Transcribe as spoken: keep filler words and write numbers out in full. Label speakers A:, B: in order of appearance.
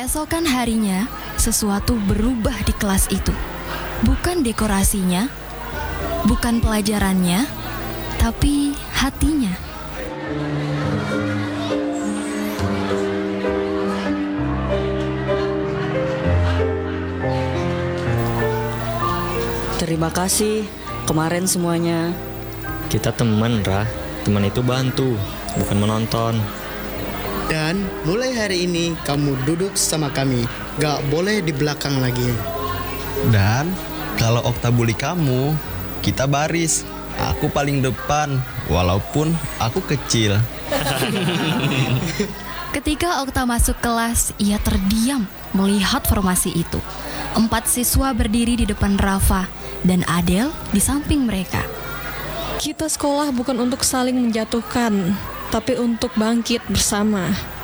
A: Keesokan harinya, sesuatu berubah di kelas itu. Bukan dekorasinya, bukan pelajarannya, tapi hatinya.
B: Terima kasih kemarin semuanya.
C: Kita teman, Ra. Teman itu bantu, bukan menonton.
D: Dan mulai hari ini kamu duduk sama kami. Gak boleh di belakang lagi.
E: Dan kalau Okta bully kamu, kita baris. Aku paling depan, walaupun aku kecil.
A: Ketika Okta masuk kelas, ia terdiam melihat formasi itu. Empat siswa berdiri di depan Rafa dan Adel di samping mereka.
F: Kita sekolah bukan untuk saling menjatuhkan, tapi untuk bangkit bersama.